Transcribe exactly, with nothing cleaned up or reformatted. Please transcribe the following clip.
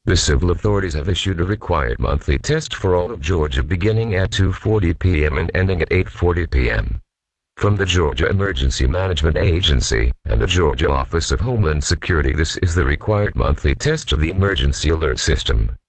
The civil authorities have issued a required monthly test for all of Georgia beginning at two forty p m and ending at eight forty p m From the Georgia Emergency Management Agency and the Georgia Office of Homeland Security, this is the required monthly test of the Emergency Alert System.